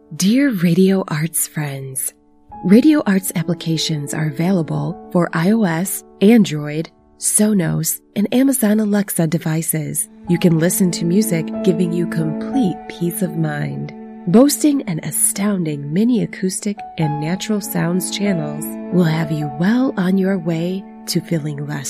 Dear Radio Arts friends, Radio Arts applications are available for iOS, Android, Sonos, and Amazon Alexa devices. You can listen to music, giving you complete peace of mind. Boasting an astounding mini acoustic and natural sounds channels will have you well on your way to feeling less